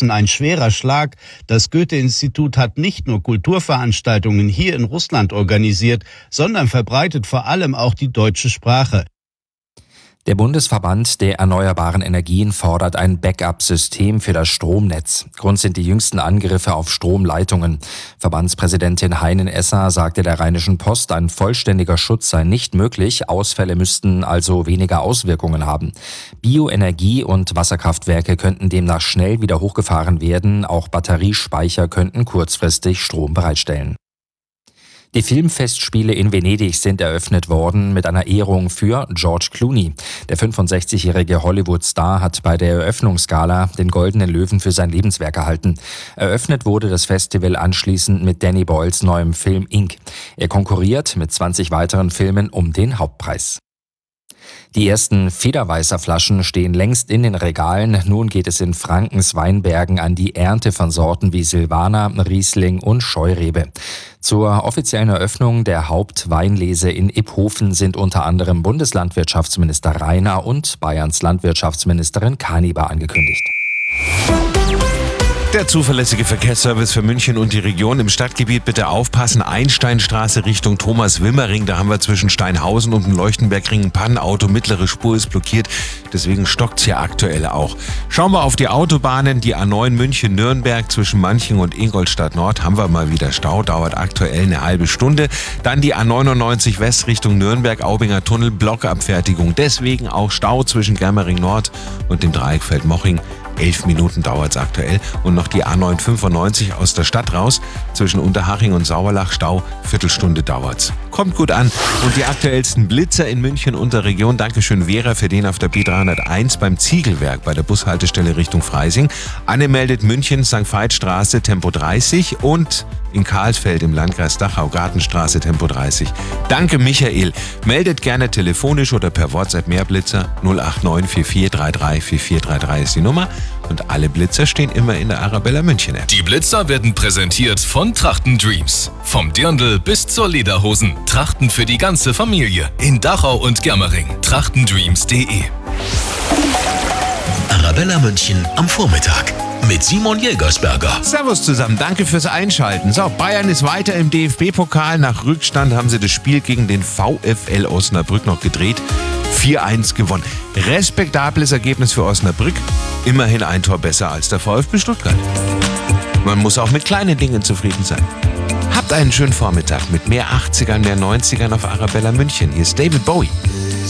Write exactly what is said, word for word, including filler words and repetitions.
Russen ein schwerer Schlag. Das Goethe-Institut hat nicht nur Kulturveranstaltungen hier in Russland organisiert, sondern verbreitet vor allem auch die deutsche Sprache. Der Bundesverband der erneuerbaren Energien fordert ein Backup-System für das Stromnetz. Grund sind die jüngsten Angriffe auf Stromleitungen. Verbandspräsidentin Heinen Esser sagte der Rheinischen Post, ein vollständiger Schutz sei nicht möglich. Ausfälle müssten also weniger Auswirkungen haben. Bioenergie- und Wasserkraftwerke könnten demnach schnell wieder hochgefahren werden. Auch Batteriespeicher könnten kurzfristig Strom bereitstellen. Die Filmfestspiele in Venedig sind eröffnet worden mit einer Ehrung für George Clooney. Der fünfundsechzigjährige Hollywood-Star hat bei der Eröffnungsgala den Goldenen Löwen für sein Lebenswerk erhalten. Eröffnet wurde das Festival anschließend mit Danny Boyles neuem Film Ink. Er konkurriert mit zwanzig weiteren Filmen um den Hauptpreis. Die ersten Federweißer Flaschen stehen längst in den Regalen. Nun geht es in Frankens Weinbergen an die Ernte von Sorten wie Silvaner, Riesling und Scheurebe. Zur offiziellen Eröffnung der Hauptweinlese in Iphofen sind unter anderem Bundeslandwirtschaftsminister Rainer und Bayerns Landwirtschaftsministerin Kaniber angekündigt. Der zuverlässige Verkehrsservice für München und die Region. Im Stadtgebiet bitte aufpassen. Einsteinstraße Richtung Thomas-Wimmer-Ring. Da haben wir zwischen Steinhausen und dem Leuchtenbergring ein Pannenauto. Mittlere Spur ist blockiert. Deswegen stockt's hier aktuell auch. Schauen wir auf die Autobahnen. Die A neun München-Nürnberg zwischen Manching und Ingolstadt Nord haben wir mal wieder Stau. Dauert aktuell eine halbe Stunde. Dann die A neunundneunzig West Richtung Nürnberg. Aubinger Tunnel. Blockabfertigung. Deswegen auch Stau zwischen Germering Nord und dem Dreieck Feldmoching. Elf Minuten dauert es aktuell. Und noch die A neun fünfundneunzig aus der Stadt raus. Zwischen Unterhaching und Sauerlach Stau. Viertelstunde dauert's. Kommt gut an. Und die aktuellsten Blitzer in München und der Region. Dankeschön Vera für den auf der B dreihunderteins beim Ziegelwerk bei der Bushaltestelle Richtung Freising. Anne meldet München, Sankt Veitstraße Tempo dreißig und in Karlsfeld im Landkreis Dachau Gartenstraße Tempo dreißig. Danke Michael. Meldet gerne telefonisch oder per WhatsApp mehr Blitzer. null acht neun vier vier drei drei vier vier drei drei ist die Nummer. Und alle Blitzer stehen immer in der Arabella München App. Die Blitzer werden präsentiert von Trachten Dreams. Vom Dirndl bis zur Lederhosen. Trachten für die ganze Familie. In Dachau und Germering. trachtendreams punkt de. Arabella München am Vormittag mit Simon Jägersberger. Servus zusammen, danke fürs Einschalten. So, Bayern ist weiter im D F B-Pokal. Nach Rückstand haben sie das Spiel gegen den VfL Osnabrück noch gedreht. vier eins gewonnen. Respektables Ergebnis für Osnabrück. Immerhin ein Tor besser als der VfB Stuttgart. Man muss auch mit kleinen Dingen zufrieden sein. Habt einen schönen Vormittag mit mehr achtzigern, mehr neunzigern auf Arabella München. Hier ist David Bowie.